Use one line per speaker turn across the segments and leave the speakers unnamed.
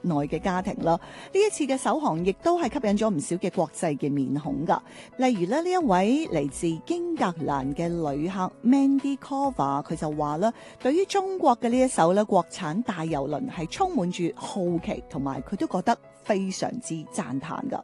內嘅家庭啦。呢一次嘅首航亦都係吸引咗唔少嘅國際嘅面孔㗎，例如咧呢一位嚟自英格蘭嘅旅客 Mandy Cover， 佢就話啦，對於中國嘅呢一艘咧國產大郵輪係充滿住好奇，同埋佢都覺得非常之讚嘆㗎。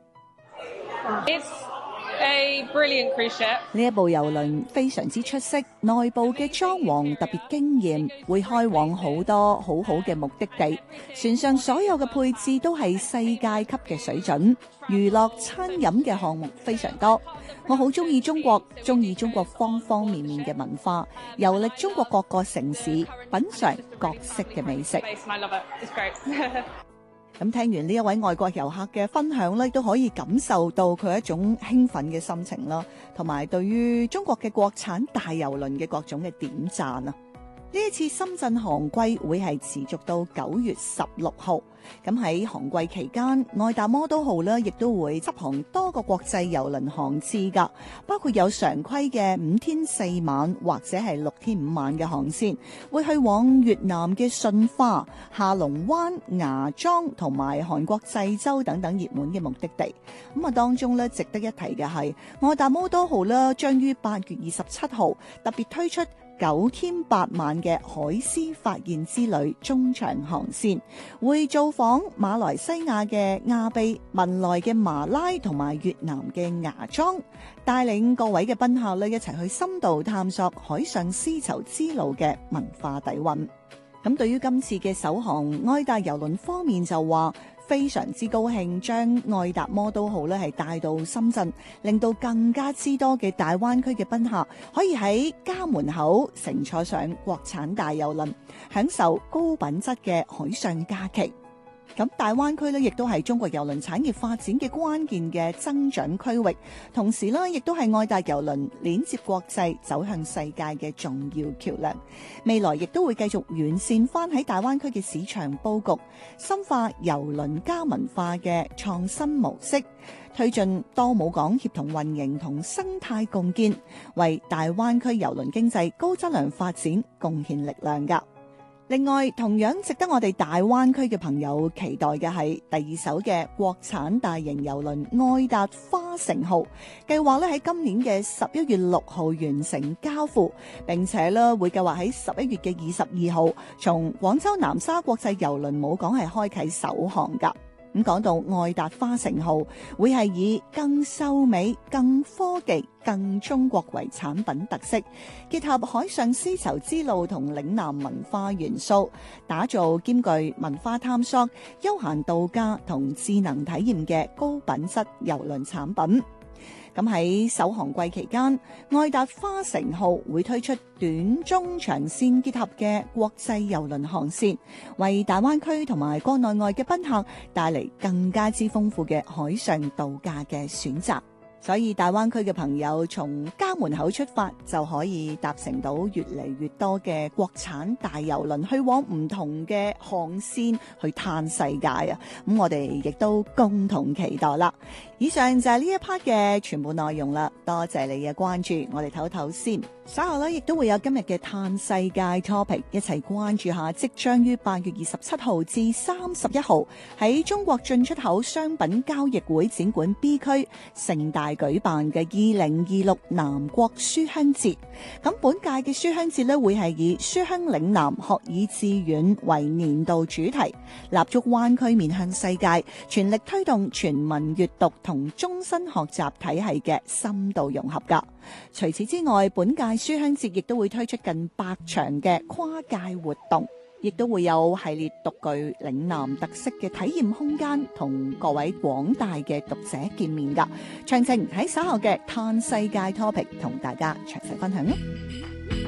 A brilliant cruise ship.
呢一部郵輪非常之出色，內部嘅裝潢特別驚豔，會開往好多好好嘅目的地。船上所有嘅配置都係世界級嘅水準，娛樂餐飲嘅項目非常多。我好中意中國方方面面嘅文化，遊歷中國各個城市，品嚐各式嘅美食。
I love it. It's great.
咁聽完呢一位外國遊客嘅分享咧，都可以感受到佢一種興奮嘅心情啦，同埋對於中國嘅國產大郵輪嘅各種嘅點讚啊！呢一次深圳航季會係持續到9月16號。咁喺航季期間，愛達魔都號呢亦都會執行多個國際郵輪航次㗎，包括有常規嘅5天4晚或者係6天5晚嘅航線，會去往越南嘅順化、下龍灣、芽莊同埋韓國濟州等等熱門嘅目的地。咁啊，當中呢值得一提嘅係愛達魔都號呢將於8月27號特別推出9天8晚嘅海獅發現之旅中長航線，會造訪馬來西亞嘅亞庇、文萊嘅馬拉同埋越南嘅芽莊，帶領各位嘅賓客呢一齊去深度探索海上絲綢之路嘅文化底蘊。咁對於今次嘅首航，愛達郵輪方面就話非常之高興將愛達魔都號咧係帶到深圳，令到更加之多嘅大灣區嘅賓客可以喺家門口乘坐上國產大郵輪，享受高品質嘅海上假期。咁大灣區咧，亦都係中國郵輪產業發展嘅關鍵嘅增長區域，同時咧，亦都係愛達郵輪連接國際走向世界嘅重要橋梁。未來亦都會繼續完善翻喺大灣區嘅市場佈局，深化郵輪加文化嘅創新模式，推進多母港協同運營同生態共建，為大灣區郵輪經濟高質量發展貢獻力量㗎。另外，同樣值得我哋大灣區嘅朋友期待嘅係第2艘嘅國產大型郵輪愛達花城號，計劃咧喺今年嘅11月6號完成交付，並且咧會計劃喺11月嘅22號從廣州南沙國際郵輪母港係開啟首航㗎。咁講到愛達花城號，會係以更秀美、更科技、更中國為產品特色，結合海上絲綢之路同嶺南文化元素，打造兼具文化探索、休閒度假同智能體驗嘅高品質郵輪產品。咁喺首航季期間，愛達花城號會推出短中長線結合嘅國際郵輪航線，為大灣區同埋國內外嘅賓客帶嚟更加之豐富嘅海上度假嘅選擇。所以大灣區嘅朋友從家門口出發，就可以搭乘到越嚟越多嘅國產大郵輪去往唔同嘅航線去嘆世界啊！咁我哋亦都共同期待啦。以上就係呢一 part 嘅全部內容啦，多謝你嘅關注，我哋唞唞先。稍後咧亦都會有今日嘅嘆世界 topic， 一齊關注下即將於8月27號至31號喺中國進出口商品交易會展館 B 區盛大舉辦嘅2026南國書香節。咁本屆嘅書香節咧會係以書香嶺南學以致遠為年度主題，立足灣區面向世界，全力推動全民閱讀同終身學習體系嘅深度融合㗎。除此之外，本屆書香節亦都會推出近100場嘅跨界活動，亦都會有系列獨具嶺南特色嘅體驗空間，同各位廣大嘅讀者見面㗎。詳情喺稍後嘅嘆世界 topic 同大家詳細分享啦。